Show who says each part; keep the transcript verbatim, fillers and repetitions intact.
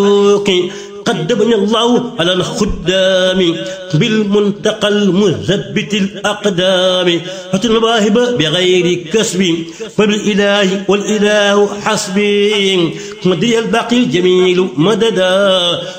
Speaker 1: قدمني الله على الخدام بالمنتقى المثبت الأقدام فتى المواهب بغير كسب فبالإله والإله حسبي مدي الباقي الجميل مددا